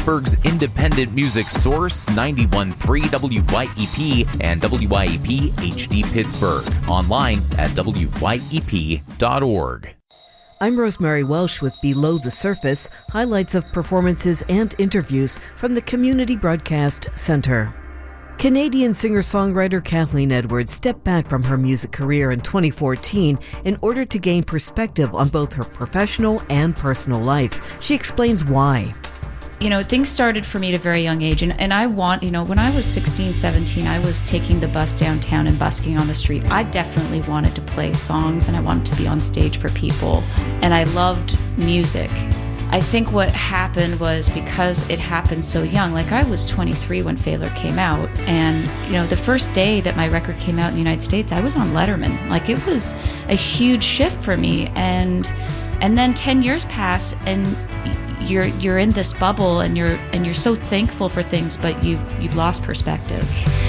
Pittsburgh's independent music source, 91.3 WYEP and WYEP HD Pittsburgh. Online at wyep.org. I'm Rosemary Welsh with Below the Surface, highlights of performances and interviews from the Community Broadcast Center. Canadian singer-songwriter Kathleen Edwards stepped back from her music career in 2014 in order to gain perspective on both her professional and personal life. She explains why. Things started for me at a very young age. And I when I was 16, 17, I was taking the bus downtown and busking on the street. I definitely wanted to play songs and I wanted to be on stage for people. And I loved music. I think what happened was because it happened so young, like I was 23 when Failure came out. And, the first day that my record came out in the United States, I was on Letterman. Like it was a huge shift for me. And then 10 years pass and you're in this bubble and you're so thankful for things, but you've lost perspective.